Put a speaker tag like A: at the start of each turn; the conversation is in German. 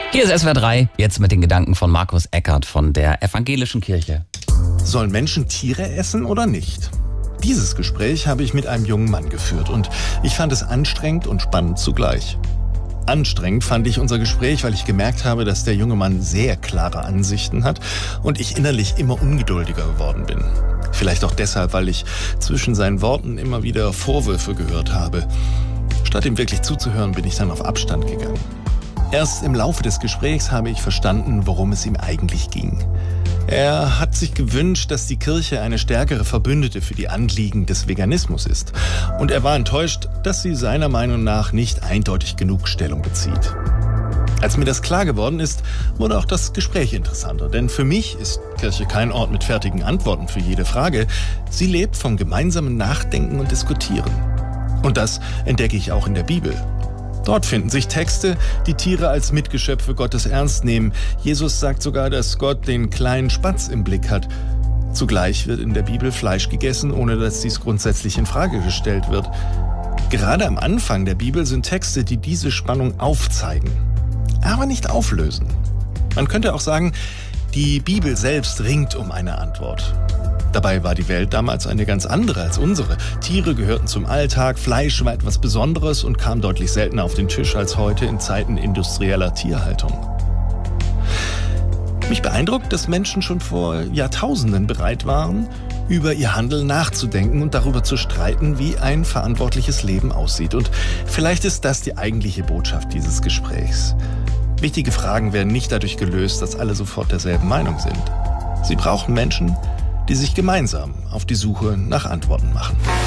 A: Hier ist SWR 3, jetzt mit den Gedanken von Markus Eckert von der Evangelischen Kirche.
B: Sollen Menschen Tiere essen oder nicht? Dieses Gespräch habe ich mit einem jungen Mann geführt und ich fand es anstrengend und spannend zugleich. Anstrengend fand ich unser Gespräch, weil ich gemerkt habe, dass der junge Mann sehr klare Ansichten hat und ich innerlich immer ungeduldiger geworden bin. Vielleicht auch deshalb, weil ich zwischen seinen Worten immer wieder Vorwürfe gehört habe. Statt ihm wirklich zuzuhören, bin ich dann auf Abstand gegangen. Erst im Laufe des Gesprächs habe ich verstanden, worum es ihm eigentlich ging. Er hat sich gewünscht, dass die Kirche eine stärkere Verbündete für die Anliegen des Veganismus ist. Und er war enttäuscht, dass sie seiner Meinung nach nicht eindeutig genug Stellung bezieht. Als mir das klar geworden ist, wurde auch das Gespräch interessanter. Denn für mich ist Kirche kein Ort mit fertigen Antworten für jede Frage. Sie lebt vom gemeinsamen Nachdenken und Diskutieren. Und das entdecke ich auch in der Bibel. Dort finden sich Texte, die Tiere als Mitgeschöpfe Gottes ernst nehmen. Jesus sagt sogar, dass Gott den kleinen Spatz im Blick hat. Zugleich wird in der Bibel Fleisch gegessen, ohne dass dies grundsätzlich in Frage gestellt wird. Gerade am Anfang der Bibel sind Texte, die diese Spannung aufzeigen, aber nicht auflösen. Man könnte auch sagen, die Bibel selbst ringt um eine Antwort. Dabei war die Welt damals eine ganz andere als unsere. Tiere gehörten zum Alltag, Fleisch war etwas Besonderes und kam deutlich seltener auf den Tisch als heute in Zeiten industrieller Tierhaltung. Mich beeindruckt, dass Menschen schon vor Jahrtausenden bereit waren, über ihr Handeln nachzudenken und darüber zu streiten, wie ein verantwortliches Leben aussieht. Und vielleicht ist das die eigentliche Botschaft dieses Gesprächs. Wichtige Fragen werden nicht dadurch gelöst, dass alle sofort derselben Meinung sind. Sie brauchen Menschen, die sich gemeinsam auf die Suche nach Antworten machen.